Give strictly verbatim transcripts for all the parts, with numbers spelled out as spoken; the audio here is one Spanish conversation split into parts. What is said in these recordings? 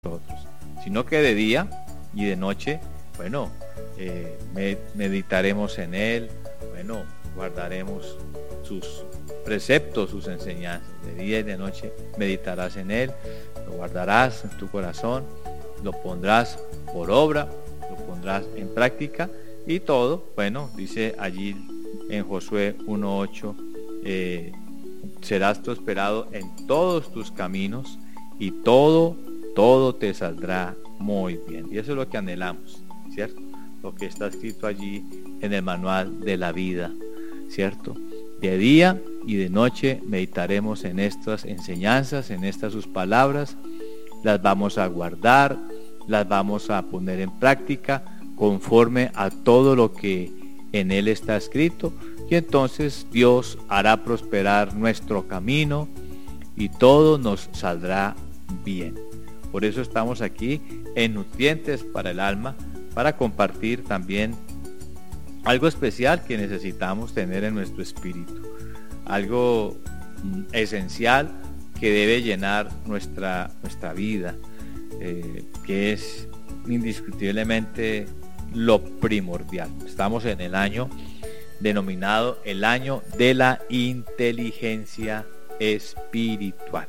nosotros, sino que de día y de noche, bueno, eh, meditaremos en Él, bueno, guardaremos sus preceptos, sus enseñanzas. De día y de noche meditarás en Él, lo guardarás en tu corazón, lo pondrás por obra, lo pondrás en práctica, y todo, bueno, dice allí en Josué uno ocho, eh, serás prosperado en todos tus caminos y todo, todo te saldrá muy bien. Y eso es lo que anhelamos, ¿cierto? Lo que está escrito allí en el manual de la vida, ¿cierto? De día y de noche meditaremos en estas enseñanzas, en estas sus palabras, las vamos a guardar, las vamos a poner en práctica conforme a todo lo que en él está escrito, y entonces Dios hará prosperar nuestro camino y todo nos saldrá bien. Por eso estamos aquí en Nutrientes para el Alma, para compartir también algo especial que necesitamos tener en nuestro espíritu, algo esencial que debe llenar nuestra, nuestra vida, eh, que es indiscutiblemente lo primordial. Estamos en el año denominado el año de la inteligencia espiritual.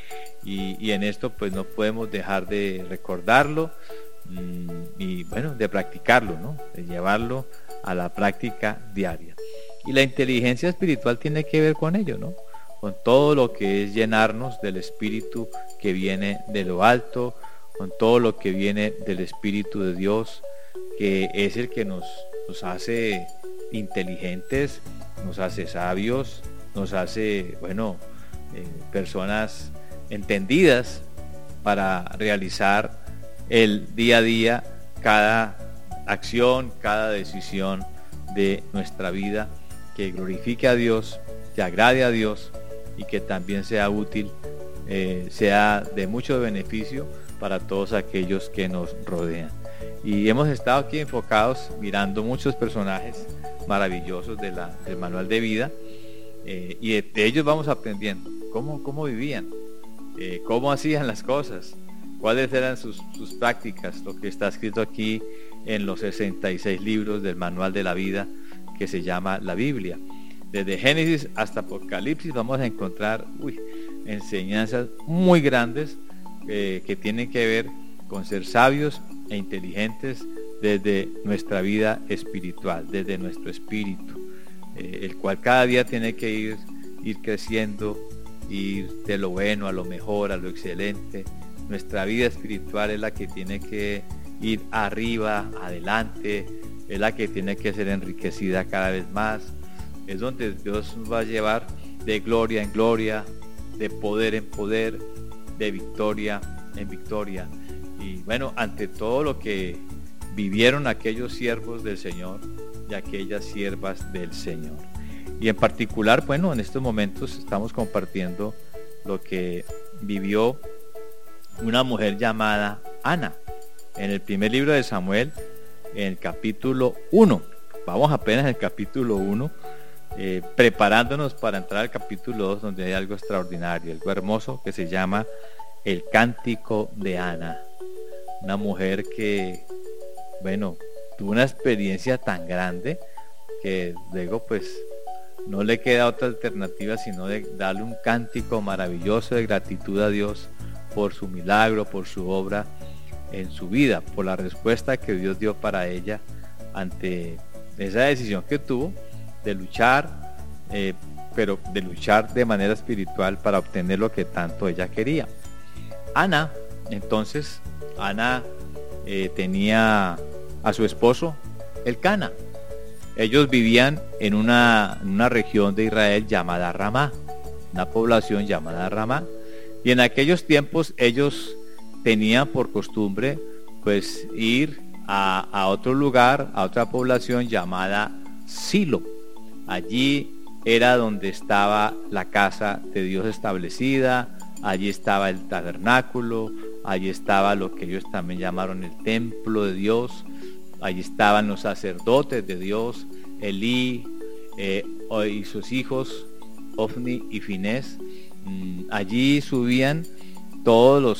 Y, y en esto pues no podemos dejar de recordarlo mmm, y bueno, de practicarlo, ¿no? De llevarlo a la práctica diaria. Y la inteligencia espiritual tiene que ver con ello, ¿no? Con todo lo que es llenarnos del espíritu que viene de lo alto, con todo lo que viene del espíritu de Dios, que es el que nos, nos hace inteligentes, nos hace sabios, nos hace, bueno, eh, personas entendidas para realizar el día a día cada acción, cada decisión de nuestra vida que glorifique a Dios, que agrade a Dios y que también sea útil, eh, sea de mucho beneficio para todos aquellos que nos rodean. Y hemos estado aquí enfocados mirando muchos personajes maravillosos de la, del manual de vida, eh, y de, de ellos vamos aprendiendo cómo, cómo vivían, eh, cómo hacían las cosas, cuáles eran sus, sus prácticas, lo que está escrito aquí en los sesenta y seis libros del manual de la vida que se llama la Biblia. Desde Génesis hasta Apocalipsis vamos a encontrar uy, enseñanzas muy grandes eh, que tienen que ver con ser sabios e inteligentes desde nuestra vida espiritual, desde nuestro espíritu, eh, el cual cada día tiene que ir, ir creciendo, ir de lo bueno a lo mejor, a lo excelente. Nuestra vida espiritual es la que tiene que ir arriba, adelante, es la que tiene que ser enriquecida cada vez más, es donde Dios nos va a llevar de gloria en gloria, de poder en poder, de victoria en victoria. Y bueno, ante todo lo que vivieron aquellos siervos del Señor y aquellas siervas del Señor. Y en particular, bueno, en estos momentos estamos compartiendo lo que vivió una mujer llamada Ana en el primer libro de Samuel, en el capítulo uno. Vamos apenas en el capítulo uno, eh, preparándonos para entrar al capítulo dos, donde hay algo extraordinario, algo hermoso que se llama el Cántico de Ana. Una mujer que, bueno, tuvo una experiencia tan grande que luego pues no le queda otra alternativa sino de darle un cántico maravilloso de gratitud a Dios por su milagro, por su obra en su vida, por la respuesta que Dios dio para ella ante esa decisión que tuvo de luchar, eh, pero de luchar de manera espiritual para obtener lo que tanto ella quería. Ana, entonces, Ana eh, tenía a su esposo Elcana. Ellos vivían en una, en una región de Israel llamada Ramá, una población llamada Ramá, y en aquellos tiempos ellos tenían por costumbre pues ir a, a otro lugar, a otra población llamada Silo. Allí era donde estaba la casa de Dios establecida, allí estaba el tabernáculo, allí estaba lo que ellos también llamaron el templo de Dios, allí estaban los sacerdotes de Dios, Elí eh, y sus hijos, Ofni y Finés. Mm, allí subían todos los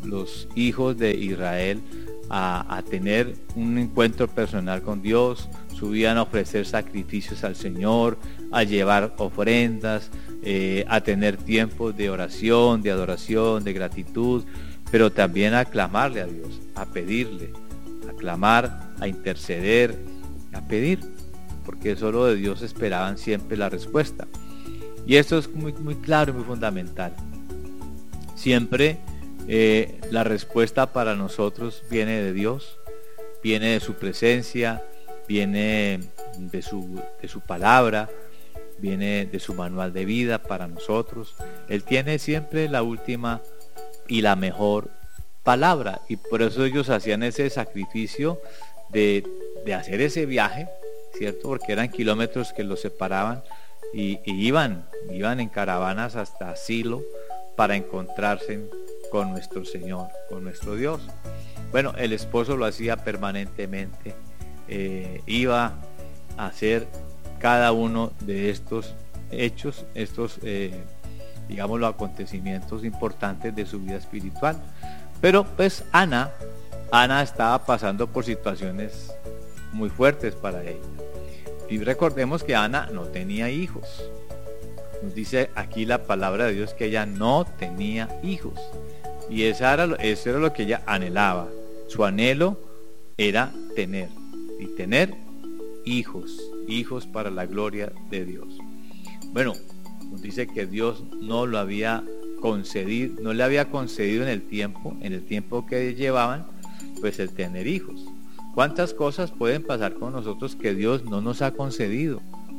los hijos de Israel a, a tener un encuentro personal con Dios, subían a ofrecer sacrificios al Señor, a llevar ofrendas, eh, a tener tiempos de oración, de adoración, de gratitud, pero también a clamarle a Dios, a pedirle, a clamar, a interceder, a pedir, porque solo de Dios esperaban siempre la respuesta. Y esto es muy, muy claro y muy fundamental. Siempre eh, la respuesta para nosotros viene de Dios, viene de su presencia, viene de su, de su palabra, viene de su manual de vida para nosotros. Él tiene siempre la última y la mejor palabra, y por eso ellos hacían ese sacrificio de, de hacer ese viaje, ¿cierto? Porque eran kilómetros que los separaban, y, y iban, iban en caravanas hasta Silo para encontrarse con nuestro Señor, con nuestro Dios. Bueno, el esposo lo hacía permanentemente, eh, iba a hacer cada uno de estos hechos, estos, eh, digamos, los acontecimientos importantes de su vida espiritual. Pero pues Ana, Ana estaba pasando por situaciones muy fuertes para ella. Y recordemos que Ana no tenía hijos. Nos dice aquí la palabra de Dios que ella no tenía hijos. Y esa era, eso era lo que ella anhelaba. Su anhelo era tener. Y tener hijos. Hijos para la gloria de Dios. Bueno, nos dice que Dios no lo había concedido, no le había concedido en el tiempo, en el tiempo que llevaban, pues el tener hijos. ¿Cuántas cosas pueden pasar con nosotros que Dios no nos ha concedido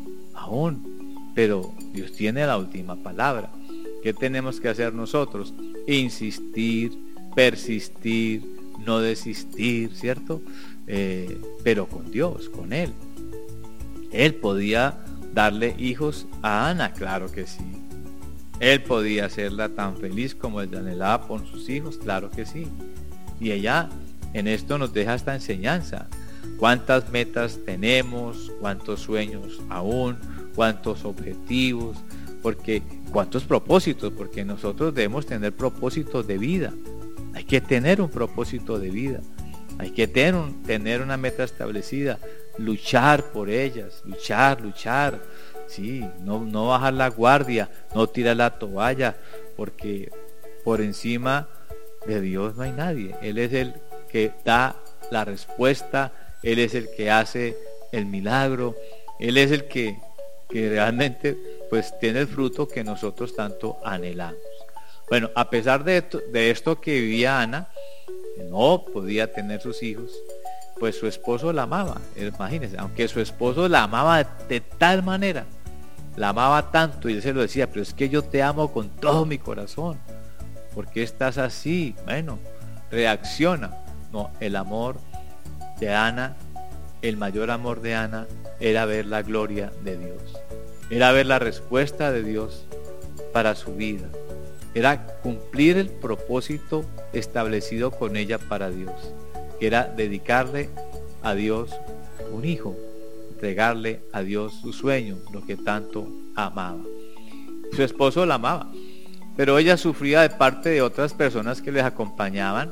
aún? Pero Dios tiene la última palabra. ¿Qué tenemos que hacer nosotros? Insistir, persistir, no desistir, ¿cierto? Eh, pero con Dios, con Él. Él podía darle hijos a Ana, claro que sí. Él podía hacerla tan feliz como él anhelaba por sus hijos, claro que sí. Y ella en esto nos deja esta enseñanza. ¿Cuántas metas tenemos? ¿Cuántos sueños aún? ¿Cuántos objetivos? Porque, ¿cuántos propósitos? Porque nosotros debemos tener propósitos de vida. Hay que tener un propósito de vida. Hay que tener, un, tener una meta establecida. Luchar por ellas. Luchar, luchar. Sí, no, no bajar la guardia, no tirar la toalla, porque por encima de Dios no hay nadie. Él es el que da la respuesta, Él es el que hace el milagro, Él es el que, que realmente pues tiene el fruto que nosotros tanto anhelamos. Bueno, a pesar de esto, de esto que vivía Ana, que no podía tener sus hijos, pues su esposo la amaba. Imagínense, aunque su esposo la amaba de, de tal manera, la amaba tanto, y él se lo decía, pero es que yo te amo con todo mi corazón. ¿Por qué estás así? Bueno, reacciona. No, el amor de Ana, el mayor amor de Ana, era ver la gloria de Dios. Era ver la respuesta de Dios para su vida. Era cumplir el propósito establecido con ella para Dios, que era dedicarle a Dios un hijo, entregarle a Dios su sueño, lo que tanto amaba. Su esposo la amaba, pero ella sufría de parte de otras personas que les acompañaban,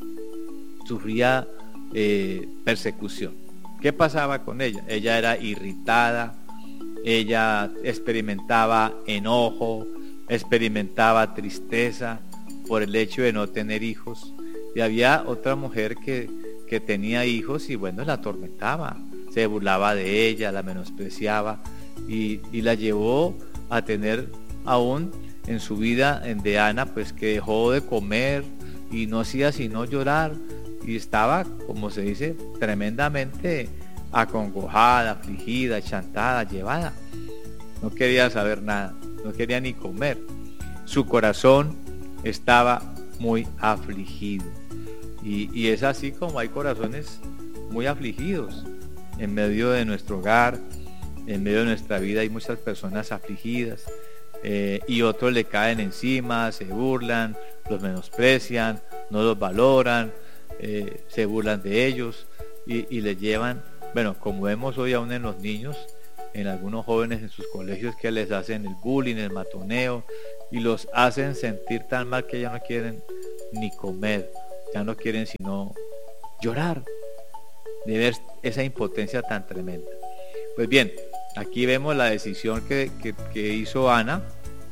sufría eh, persecución. ¿Qué pasaba con ella? Ella era irritada, ella experimentaba enojo, experimentaba tristeza por el hecho de no tener hijos, y había otra mujer que, que tenía hijos y bueno, la atormentaba, se burlaba de ella, la menospreciaba, y, y la llevó a tener aún en su vida de Ana, pues que dejó de comer y no hacía sino llorar, y estaba, como se dice, tremendamente acongojada, afligida, chantada, llevada. No quería saber nada, no quería ni comer. Su corazón estaba muy afligido. Y, y es así como hay corazones muy afligidos. En medio de nuestro hogar, en medio de nuestra vida hay muchas personas afligidas, eh, y otros le caen encima, se burlan, los menosprecian, no los valoran, eh, se burlan de ellos y, y les llevan, bueno, como vemos hoy aún en los niños, en algunos jóvenes en sus colegios, que les hacen el bullying, el matoneo, y los hacen sentir tan mal que ya no quieren ni comer, ya no quieren sino llorar de ver esa impotencia tan tremenda. Pues bien, aquí vemos la decisión que, que, que hizo Ana.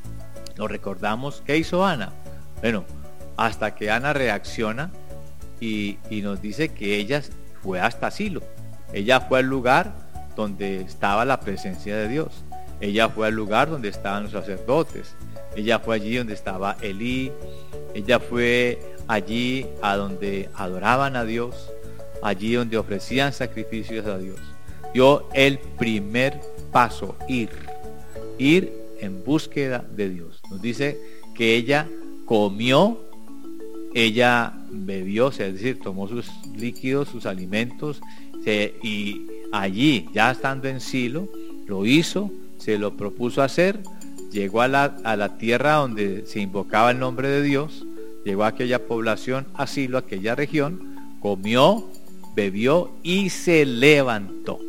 Lo recordamos. ¿Qué hizo Ana? Bueno, hasta que Ana reacciona y, y nos dice que ella fue hasta Silo. Ella fue al lugar donde estaba la presencia de Dios. Ella fue al lugar donde estaban los sacerdotes. Ella fue allí donde estaba Elí. Ella fue allí a donde adoraban a Dios, allí donde ofrecían sacrificios a Dios. Dio el primer paso, ir, ir en búsqueda de Dios. Nos dice que ella comió, ella bebió, es decir, tomó sus líquidos, sus alimentos, se, y allí, ya estando en Silo, lo hizo, se lo propuso hacer, llegó a la, a la tierra donde se invocaba el nombre de Dios, llegó a aquella población, a Silo, a aquella región, comió, bebió y se levantó.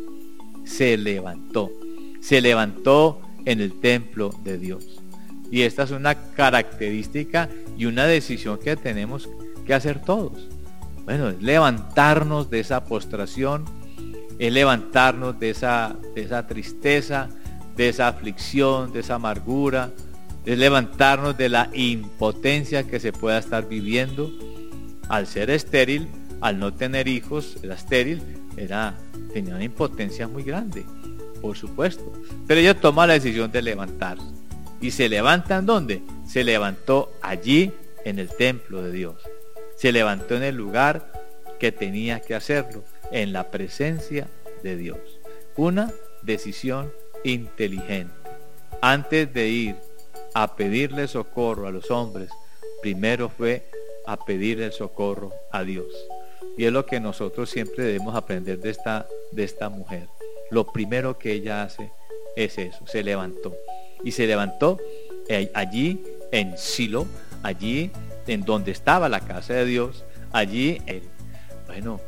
Se levantó. Se levantó en el templo de Dios. Y esta es una característica y una decisión que tenemos que hacer todos. Bueno, es levantarnos de esa postración, es levantarnos de esa, de esa tristeza, de esa aflicción, de esa amargura, es levantarnos de la impotencia que se pueda estar viviendo. Al ser estéril, al no tener hijos, era estéril, era, tenía una impotencia muy grande, por supuesto. Pero ella toma la decisión de levantarse. ¿Y se levanta en dónde? Se levantó allí en el templo de Dios. Se levantó en el lugar que tenía que hacerlo, en la presencia de Dios. Una decisión inteligente. Antes de ir a pedirle socorro a los hombres, primero fue a pedirle socorro a Dios. Y es lo que nosotros siempre debemos aprender de esta, de esta mujer. Lo primero que ella hace es eso, se levantó. Y se levantó eh, allí en Silo, allí en donde estaba la casa de Dios, allí, eh, bueno,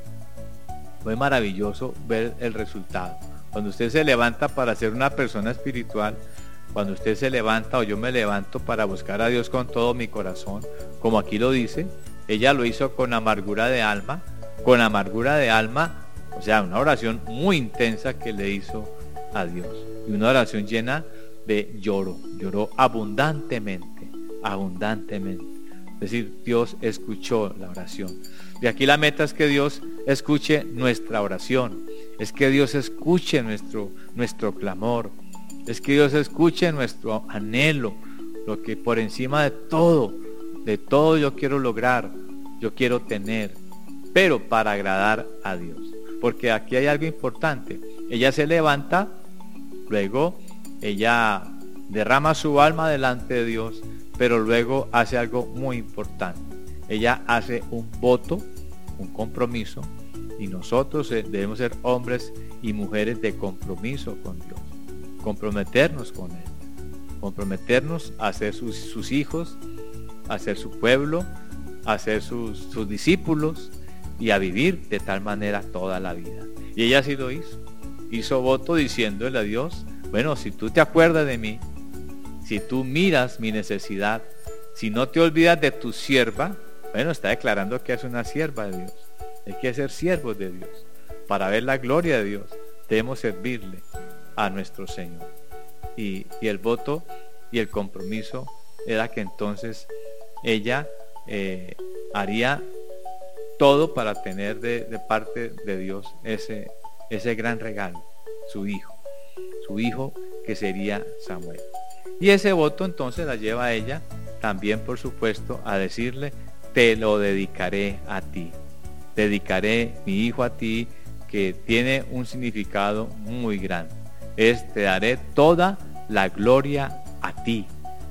fue maravilloso ver el resultado. Cuando usted se levanta para ser una persona espiritual, cuando usted se levanta o yo me levanto para buscar a Dios con todo mi corazón, como aquí lo dice, ella lo hizo con amargura de alma, con amargura de alma, o sea, una oración muy intensa que le hizo a Dios. Y una oración llena de lloro, lloró abundantemente, abundantemente. Es decir, Dios escuchó la oración. De aquí la meta es que Dios escuche nuestra oración, es que Dios escuche nuestro, nuestro clamor, es que Dios escuche nuestro anhelo, lo que por encima de todo, de todo yo quiero lograr, yo quiero tener, pero para agradar a Dios. Porque aquí hay algo importante. Ella se levanta, luego ella derrama su alma delante de Dios, pero luego hace algo muy importante. Ella hace un voto, un compromiso, y nosotros debemos ser hombres y mujeres de compromiso con Dios. Comprometernos con Él, comprometernos a ser sus, sus hijos, a ser su pueblo, a ser sus, sus discípulos y a vivir de tal manera toda la vida. Y ella así lo hizo, hizo voto diciéndole a Dios, bueno, si tú te acuerdas de mí, si tú miras mi necesidad, si no te olvidas de tu sierva, bueno, está declarando que es una sierva de Dios. Hay que ser siervos de Dios. Para ver la gloria de Dios, debemos servirle a nuestro Señor. Y, y el voto y el compromiso era que entonces ella eh, haría todo para tener de, de parte de Dios ese, ese gran regalo, su hijo, su hijo que sería Samuel. Y ese voto entonces la lleva a ella también, por supuesto, a decirle, te lo dedicaré a ti, dedicaré mi hijo a ti, que tiene un significado muy grande. Es, te daré toda la gloria a ti.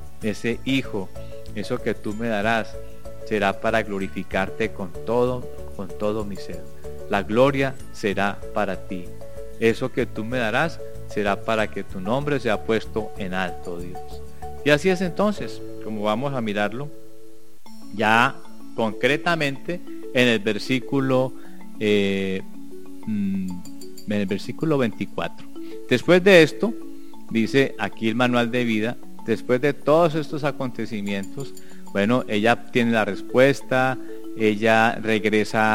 Ese hijo, eso que tú me darás, será para glorificarte con todo, con todo mi ser. La gloria será para ti. Eso que tú me darás será para que tu nombre sea puesto en alto, Dios. Y así es entonces, como vamos a mirarlo, ya concretamente en el versículo, eh, en el versículo veinticuatro. Después de esto, dice aquí el manual de vida, después de todos estos acontecimientos, Bueno, ella tiene la respuesta, ella regresa